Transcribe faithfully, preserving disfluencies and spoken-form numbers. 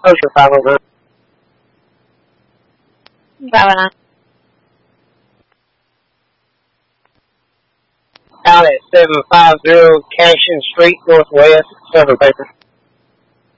Ocean five oh nine. five oh nine. Out at seven five zero Cashin Street, Northwest, Southern Paper.